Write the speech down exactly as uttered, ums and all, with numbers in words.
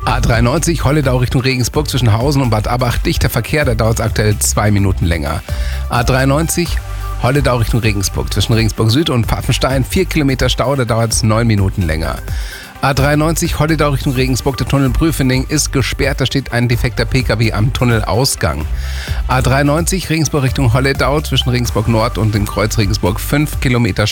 A dreiundneunzig Holledau Richtung Regensburg zwischen Hausen und Bad Abbach. Dichter Verkehr, da dauert es aktuell zwei Minuten länger. A dreiundneunzig Holledau Richtung Regensburg zwischen Regensburg Süd und Pfaffenstein. vier Kilometer Stau, da dauert es neun Minuten länger. A dreiundneunzig Holledau Richtung Regensburg, der Tunnel Prüfening ist gesperrt, da steht ein defekter P K W am Tunnelausgang. A dreiundneunzig Regensburg Richtung Holledau zwischen Regensburg Nord und dem Kreuz Regensburg fünf Kilometer